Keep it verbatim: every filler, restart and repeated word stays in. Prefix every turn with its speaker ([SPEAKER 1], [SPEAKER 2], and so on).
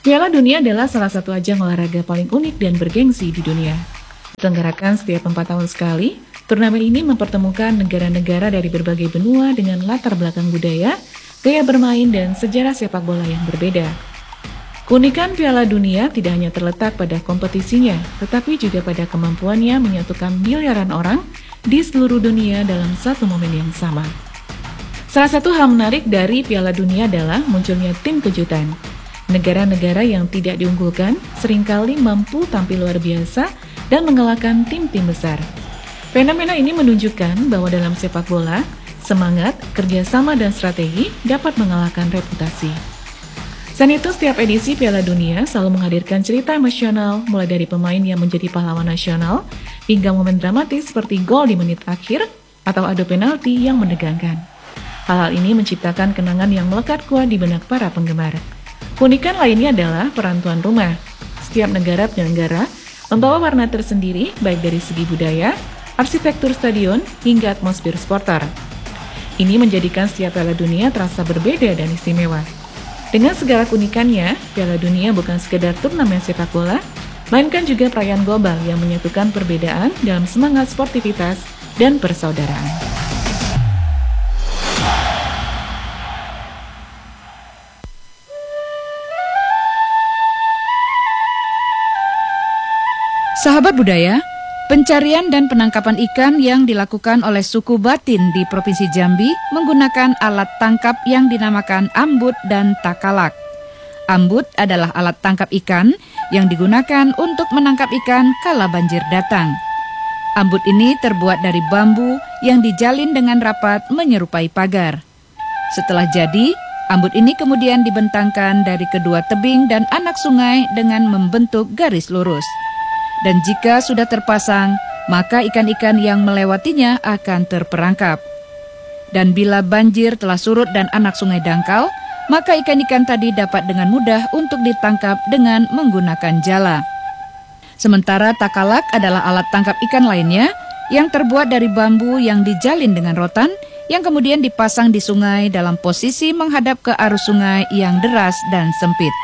[SPEAKER 1] Piala Dunia adalah salah satu ajang olahraga paling unik dan bergengsi di dunia. Diselenggarakan setiap empat tahun sekali, turnamen ini mempertemukan negara-negara dari berbagai benua dengan latar belakang budaya, gaya bermain, dan sejarah sepak bola yang berbeda. Keunikan Piala Dunia tidak hanya terletak pada kompetisinya, tetapi juga pada kemampuannya menyatukan miliaran orang di seluruh dunia dalam satu momen yang sama. Salah satu hal menarik dari Piala Dunia adalah munculnya tim kejutan. Negara-negara yang tidak diunggulkan seringkali mampu tampil luar biasa dan mengalahkan tim-tim besar. Fenomena ini menunjukkan bahwa dalam sepak bola, semangat, kerjasama, dan strategi dapat mengalahkan reputasi. Selain itu, setiap edisi Piala Dunia selalu menghadirkan cerita emosional, mulai dari pemain yang menjadi pahlawan nasional, hingga momen dramatis seperti gol di menit akhir atau adu penalti yang menegangkan. Hal-hal ini menciptakan kenangan yang melekat kuat di benak para penggemar. Keunikan lainnya adalah peran tuan rumah. Setiap negara penyelenggara membawa warna tersendiri, baik dari segi budaya, arsitektur stadion, hingga atmosfer supporter. Ini menjadikan setiap Piala Dunia terasa berbeda dan istimewa. Dengan segala keunikannya, Piala Dunia bukan sekedar turnamen sepak bola, melainkan juga perayaan global yang menyatukan perbedaan dalam semangat sportivitas dan persaudaraan.
[SPEAKER 2] Sahabat budaya, pencarian dan penangkapan ikan yang dilakukan oleh suku Batin di Provinsi Jambi menggunakan alat tangkap yang dinamakan ambut dan takalak. Ambut adalah alat tangkap ikan yang digunakan untuk menangkap ikan kala banjir datang. Ambut ini terbuat dari bambu yang dijalin dengan rapat menyerupai pagar. Setelah jadi, ambut ini kemudian dibentangkan dari kedua tebing dan anak sungai dengan membentuk garis lurus. Dan jika sudah terpasang, maka ikan-ikan yang melewatinya akan terperangkap. Dan bila banjir telah surut dan anak sungai dangkal, maka ikan-ikan tadi dapat dengan mudah untuk ditangkap dengan menggunakan jala. Sementara takalak adalah alat tangkap ikan lainnya yang terbuat dari bambu yang dijalin dengan rotan yang kemudian dipasang di sungai dalam posisi menghadap ke arus sungai yang deras dan sempit.